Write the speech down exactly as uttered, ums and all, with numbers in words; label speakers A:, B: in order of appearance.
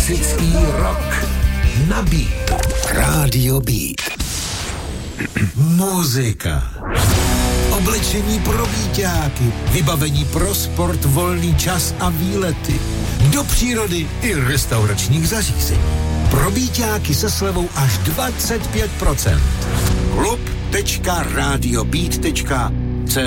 A: Klasický rock na Beat. Rádio Beat. Muzika. Oblečení pro víťáky, vybavení pro sport, volný čas a výlety. Do přírody i restauračních zařízení. Pro víťáky se slevou až dvacet pět procent. klub tečka radiobeat tečka